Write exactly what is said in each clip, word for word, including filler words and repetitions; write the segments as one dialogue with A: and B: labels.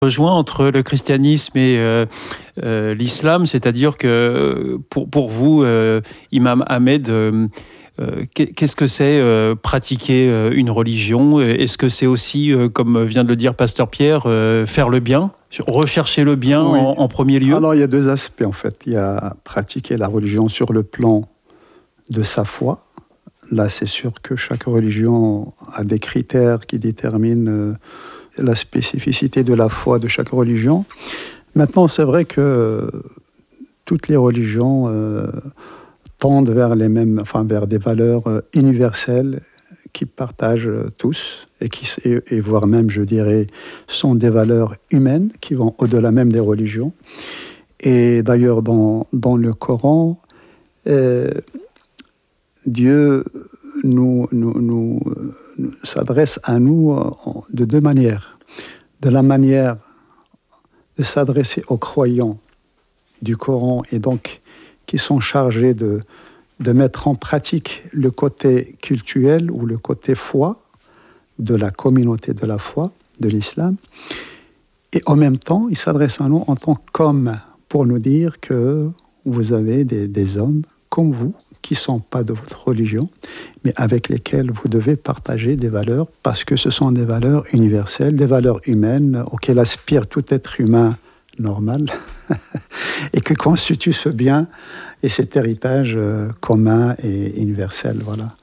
A: Rejoint entre le christianisme et euh, euh, l'islam, c'est-à-dire que pour, pour vous, euh, Imam Ahmed, euh, euh, qu'est-ce que c'est euh, pratiquer euh, une religion? Est-ce que c'est aussi, euh, comme vient de le dire Pasteur Pierre, euh, faire le bien, rechercher le bien oui. en, en premier lieu?
B: Alors il y a deux aspects en fait. Il y a pratiquer la religion sur le plan de sa foi. Là, c'est sûr que chaque religion a des critères qui déterminent euh, la spécificité de la foi de chaque religion. Maintenant, c'est vrai que toutes les religions euh, tendent vers les mêmes, enfin vers des valeurs euh, universelles qui partagent euh, tous et qui, et, et voire même, je dirais, sont des valeurs humaines qui vont au-delà même des religions. Et d'ailleurs, dans dans le Coran, euh, Dieu nous nous nous s'adresse à nous de deux manières. De la manière de s'adresser aux croyants du Coran et donc qui sont chargés de, de mettre en pratique le côté cultuel ou le côté foi de la communauté de la foi, de l'islam. Et en même temps, il s'adresse à nous en tant qu'hommes pour nous dire que vous avez des, des hommes comme vous, qui ne sont pas de votre religion, mais avec lesquels vous devez partager des valeurs, parce que ce sont des valeurs universelles, des valeurs humaines auxquelles aspire tout être humain normal, et que constitue ce bien et cet héritage euh, commun et universel. Voilà.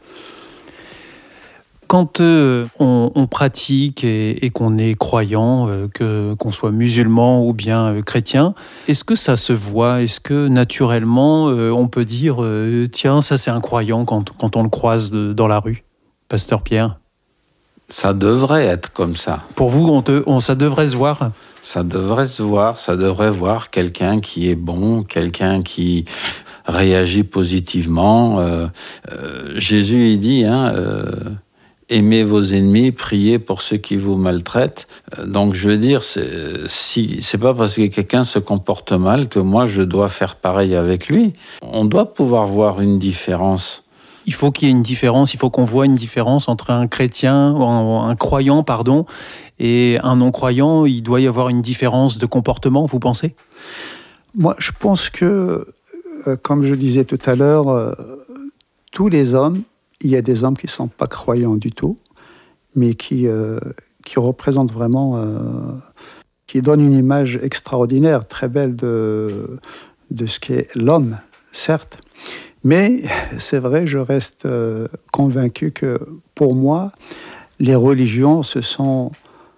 A: Quand euh, on, on pratique et, et qu'on est croyant, euh, que, qu'on soit musulman ou bien euh, chrétien, est-ce que ça se voit? Est-ce que naturellement, euh, on peut dire euh, « Tiens, ça c'est un croyant » quand, quand on le croise de, dans la rue? Pasteur Pierre?
C: Ça devrait être comme ça.
A: Pour vous, on te, on, ça devrait se voir?
C: Ça devrait se voir, ça devrait voir quelqu'un qui est bon, quelqu'un qui réagit positivement. Euh, euh, Jésus, il dit... Hein, euh, aimez vos ennemis, priez pour ceux qui vous maltraitent. Donc, je veux dire, c'est, si, c'est pas parce que quelqu'un se comporte mal que moi, je dois faire pareil avec lui. On doit pouvoir voir une différence.
A: Il faut qu'il y ait une différence, il faut qu'on voit une différence entre un chrétien, un, un croyant, pardon, et un non-croyant. Il doit y avoir une différence de comportement, vous pensez?
B: Moi, je pense que, euh, comme je disais tout à l'heure, euh, tous les hommes, il y a des hommes qui ne sont pas croyants du tout, mais qui, euh, qui représentent vraiment, euh, qui donnent une image extraordinaire, très belle de, de ce qu'est l'homme, certes. Mais c'est vrai, je reste euh, convaincu que pour moi, les religions, ce sont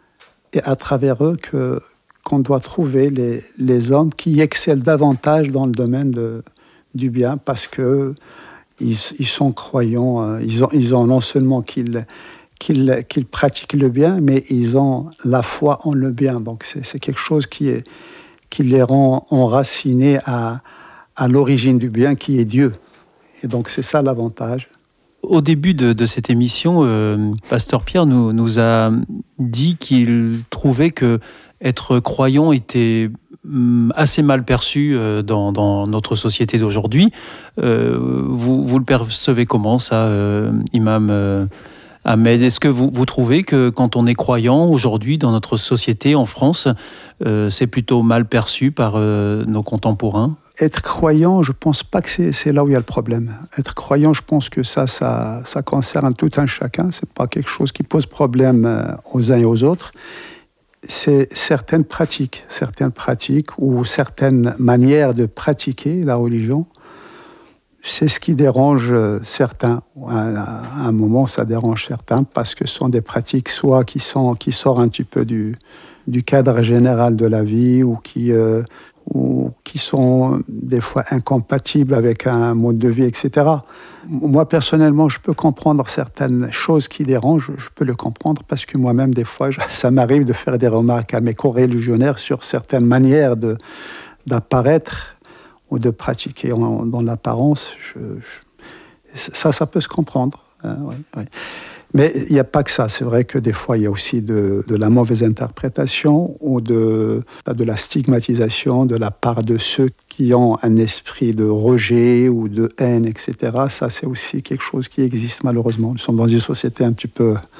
B: et à travers eux que, qu'on doit trouver les, les hommes qui excellent davantage dans le domaine de, du bien, parce que Ils, ils sont croyants, ils ont, ils ont non seulement qu'ils, qu'ils, qu'ils pratiquent le bien, mais ils ont la foi en le bien. Donc c'est, c'est quelque chose qui, est, qui les rend enracinés à, à l'origine du bien, qui est Dieu. Et donc c'est ça l'avantage.
A: Au début de, de cette émission, euh, Pasteur Pierre nous, nous a dit qu'il trouvait que être croyant était assez mal perçu dans, dans notre société d'aujourd'hui. Euh, vous, vous le percevez comment, ça, euh, Imam euh, Ahmed? Est-ce que vous, vous trouvez que quand on est croyant aujourd'hui dans notre société en France, euh, c'est plutôt mal perçu par euh, nos contemporains?
B: Être croyant, je ne pense pas que c'est, c'est là où il y a le problème. Être croyant, je pense que ça, ça, ça concerne tout un chacun. Ce n'est pas quelque chose qui pose problème aux uns et aux autres. C'est certaines pratiques, certaines pratiques ou certaines manières de pratiquer la religion, c'est ce qui dérange certains. À un moment, ça dérange certains parce que ce sont des pratiques soit qui, sont, qui sortent un petit peu du, du cadre général de la vie ou qui, euh, ou qui sont des fois incompatibles avec un mode de vie, et cetera. Moi, personnellement, je peux comprendre certaines choses qui dérangent, je peux le comprendre parce que moi-même, des fois, ça m'arrive de faire des remarques à mes coreligionnaires sur certaines manières de, d'apparaître ou de pratiquer en, dans l'apparence. Je, je, ça, ça peut se comprendre. Hein, oui, oui. Mais il n'y a pas que ça. C'est vrai que des fois, il y a aussi de, de la mauvaise interprétation ou de, de la stigmatisation de la part de ceux qui ont un esprit de rejet ou de haine, et cetera. Ça, c'est aussi quelque chose qui existe malheureusement. Nous sommes dans une société un petit peu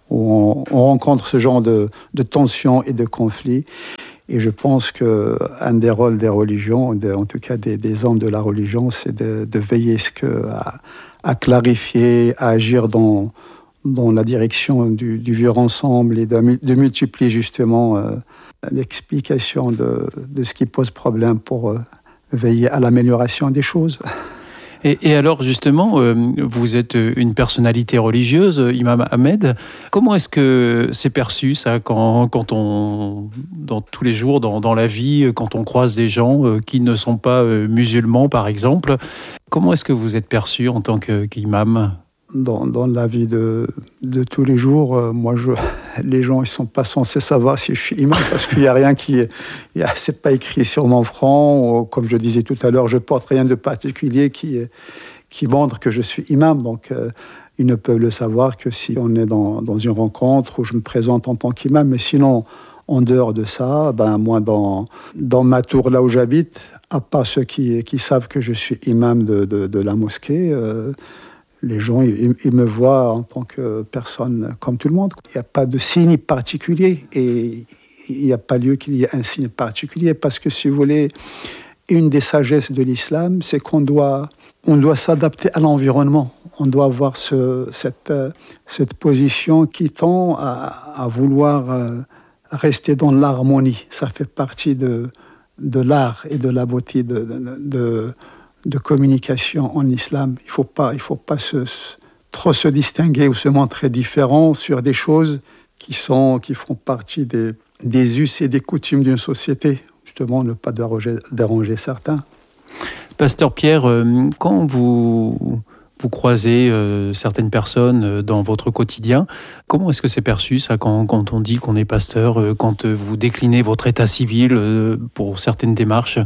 B: où on, on rencontre ce genre de, de tensions et de conflits. Et je pense qu'un des rôles des religions, de, en tout cas des, des hommes de la religion, c'est de, de veiller ce que, à, à clarifier, à agir dans, dans la direction du, du vivre ensemble et de, de multiplier justement euh, l'explication de, de ce qui pose problème pour euh, veiller à l'amélioration des choses.
A: Et, et alors justement, euh, vous êtes une personnalité religieuse, Imam Ahmed. Comment est-ce que c'est perçu ça quand, quand on, dans tous les jours, dans, dans la vie, quand on croise des gens euh, qui ne sont pas euh, musulmans par exemple? Comment est-ce que vous êtes perçu en tant que, qu'imam?
B: Dans, dans la vie de, de tous les jours, euh, moi, je, les gens, ils sont pas censés savoir si je suis imam parce qu'il n'y a rien qui, il y a, c'est pas écrit sur mon front. Ou, comme je disais tout à l'heure, je porte rien de particulier qui, qui montre que je suis imam. Donc, euh, ils ne peuvent le savoir que si on est dans, dans une rencontre où je me présente en tant qu'imam. Mais sinon, en dehors de ça, ben, moi, dans, dans ma tour, là où j'habite, à part ceux qui, qui savent que je suis imam de, de, de la mosquée, euh, les gens, ils, ils me voient en tant que personne comme tout le monde. Il n'y a pas de signe particulier et il n'y a pas lieu qu'il y ait un signe particulier parce que, si vous voulez, une des sagesses de l'islam, c'est qu'on doit, on doit s'adapter à l'environnement. On doit avoir ce, cette, cette position qui tend à, à vouloir rester dans l'harmonie. Ça fait partie de, de l'art et de la beauté de... de, de de communication en islam. Il ne faut pas, il faut pas se, trop se distinguer ou se montrer différent sur des choses qui, sont, qui font partie des, des us et des coutumes d'une société. Justement, ne pas déranger, déranger certains.
A: Pasteur Pierre, quand vous, vous croisez euh, certaines personnes dans votre quotidien, comment est-ce que c'est perçu ça quand, quand on dit qu'on est pasteur, quand vous déclinez votre état civil euh, pour certaines démarches?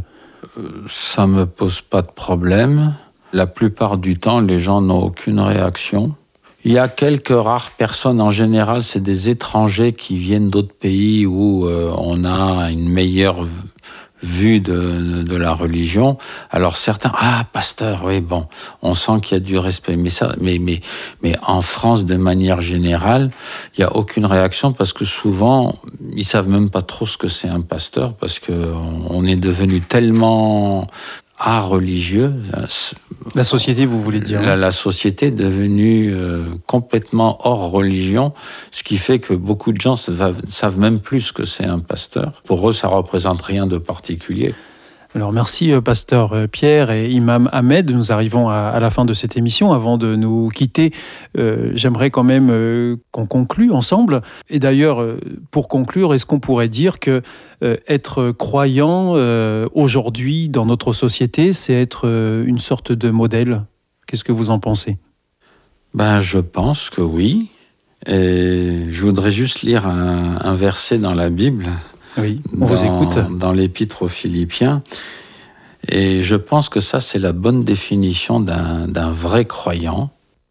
C: Ça ne me pose pas de problème. La plupart du temps, les gens n'ont aucune réaction. Il y a quelques rares personnes, en général, c'est des étrangers qui viennent d'autres pays où euh, on a une meilleure vue de, de la religion. Alors certains, ah, pasteur, oui, bon, on sent qu'il y a du respect. Mais, ça, mais, mais, mais en France, de manière générale, il n'y a aucune réaction parce que souvent, ils ne savent même pas trop ce que c'est un pasteur parce qu'on est devenu tellement art religieux.
A: La société, vous voulez dire?
C: La, la société est devenue euh, complètement hors religion, ce qui fait que beaucoup de gens ne savent, savent même plus ce que c'est un pasteur. Pour eux, ça ne représente rien de particulier.
A: Alors merci Pasteur Pierre et Imam Ahmed. Nous arrivons à, à la fin de cette émission. Avant de nous quitter, euh, j'aimerais quand même euh, qu'on conclue ensemble. Et d'ailleurs, euh, pour conclure, est-ce qu'on pourrait dire que euh, être croyant euh, aujourd'hui dans notre société, c'est être euh, une sorte de modèle? Qu'est-ce que vous en pensez?
C: Ben, je pense que oui. Et je voudrais juste lire un, un verset dans la Bible.
A: Oui, on
C: dans,
A: vous écoute.
C: Dans l'Épître aux Philippiens. Et je pense que ça, c'est la bonne définition d'un, d'un vrai croyant.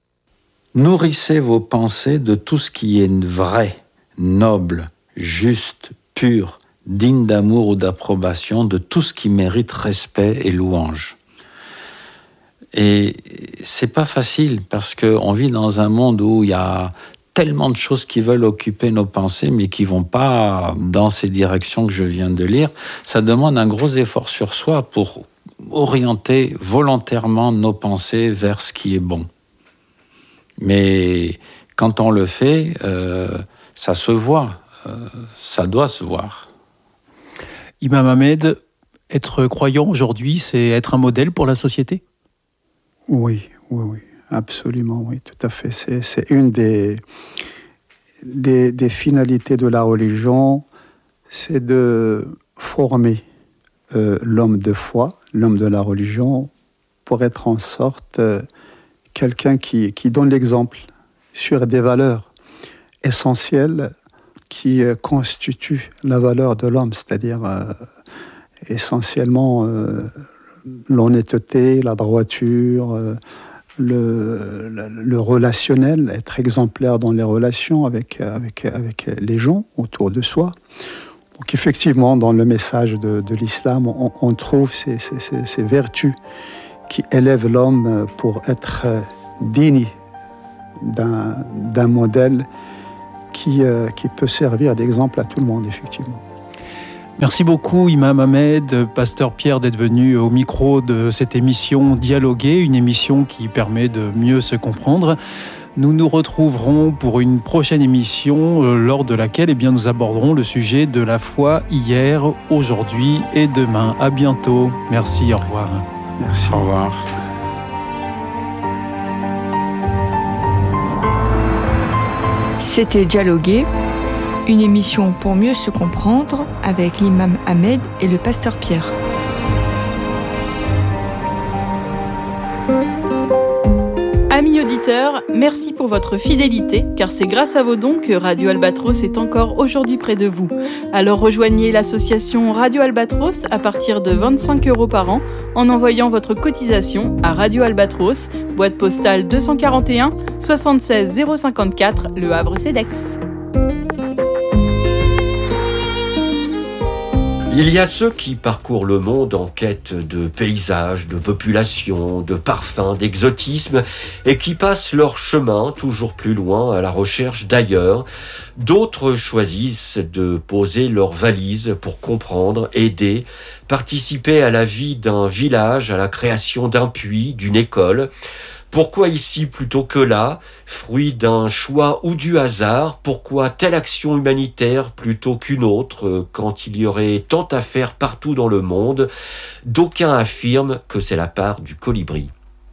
C: Nourrissez vos pensées de tout ce qui est vrai, noble, juste, pur, digne d'amour ou d'approbation, de tout ce qui mérite respect et louange. Et c'est pas facile parce qu'on vit dans un monde où il y a tellement de choses qui veulent occuper nos pensées, mais qui ne vont pas dans ces directions que je viens de lire. Ça demande un gros effort sur soi pour orienter volontairement nos pensées vers ce qui est bon. Mais quand on le fait, euh, ça se voit, euh, ça doit se voir.
A: Imam Ahmed, être croyant aujourd'hui, c'est être un modèle pour la société?
B: Oui, oui, oui. Absolument, oui, tout à fait. C'est, c'est une des, des, des finalités de la religion, c'est de former euh, l'homme de foi, l'homme de la religion, pour être en sorte euh, quelqu'un qui, qui donne l'exemple sur des valeurs essentielles qui euh, constituent la valeur de l'homme, c'est-à-dire euh, essentiellement euh, l'honnêteté, la droiture, euh, Le, le, le relationnel, être exemplaire dans les relations avec, avec, avec les gens autour de soi. Donc effectivement, dans le message de, de l'islam, on, on trouve ces, ces, ces, ces vertus qui élèvent l'homme pour être digne d'un, d'un modèle qui, euh, qui peut servir d'exemple à tout le monde, effectivement.
A: Merci beaucoup, Imam Ahmed, Pasteur Pierre, d'être venu au micro de cette émission Dialoguer, une émission qui permet de mieux se comprendre. Nous nous retrouverons pour une prochaine émission euh, lors de laquelle eh bien, nous aborderons le sujet de la foi hier, aujourd'hui et demain. À bientôt. Merci, au revoir.
B: Merci.
C: Au revoir.
D: C'était Dialoguer, une émission pour mieux se comprendre avec l'imam Ahmed et le pasteur Pierre.
E: Amis auditeurs, merci pour votre fidélité, car c'est grâce à vos dons que Radio Albatros est encore aujourd'hui près de vous. Alors rejoignez l'association Radio Albatros à partir de vingt-cinq euros par an en envoyant votre cotisation à Radio Albatros, boîte postale deux cent quarante et un soixante-seize zéro cinquante-quatre, Le Havre-Cedex.
F: Il y a ceux qui parcourent le monde en quête de paysages, de populations, de parfums, d'exotisme et qui passent leur chemin toujours plus loin à la recherche d'ailleurs. D'autres choisissent de poser leurs valises pour comprendre, aider, participer à la vie d'un village, à la création d'un puits, d'une école. Pourquoi ici plutôt que là? Fruit d'un choix ou du hasard? Pourquoi telle action humanitaire plutôt qu'une autre quand il y aurait tant à faire partout dans le monde? D'aucuns affirment que c'est la part du colibri.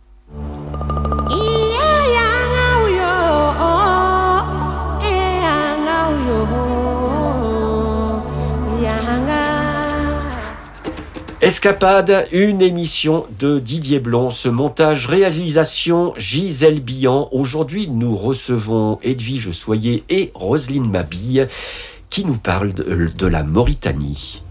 F: Escapade, une émission de Didier Blond, ce montage réalisation Gisèle Billan. Aujourd'hui, nous recevons Edwige Soyer et Roselyne Mabille qui nous parlent de, de la Mauritanie.